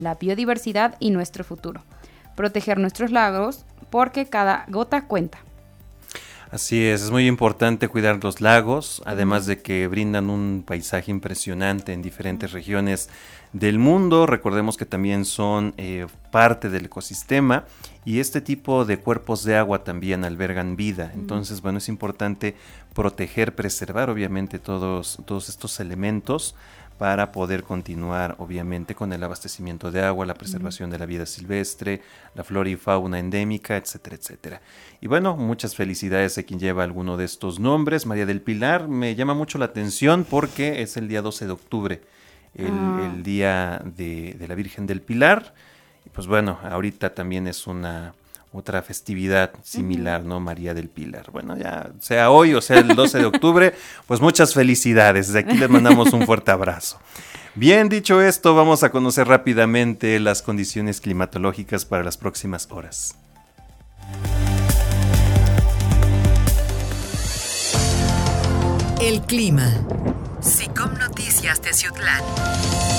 la biodiversidad y nuestro futuro. Proteger nuestros lagos porque cada gota cuenta. Así es muy importante cuidar los lagos, además de que brindan un paisaje impresionante en diferentes regiones del mundo. Recordemos que también son parte del ecosistema y este tipo de cuerpos de agua también albergan vida. Entonces, bueno, es importante proteger, preservar obviamente todos estos elementos para poder continuar obviamente con el abastecimiento de agua, la preservación de la vida silvestre, la flora y fauna endémica, etcétera, etcétera. Y bueno, muchas felicidades a quien lleva alguno de estos nombres. María del Pilar me llama mucho la atención porque es el día 12 de octubre, el día de la Virgen del Pilar. Y pues bueno, ahorita también es otra festividad similar, ¿no? María del Pilar. Bueno, ya sea hoy o sea el 12 de octubre, pues muchas felicidades. Desde aquí les mandamos un fuerte abrazo. Bien, dicho esto, vamos a conocer rápidamente las condiciones climatológicas para las próximas horas. El clima. SICOM Noticias Teciutlán.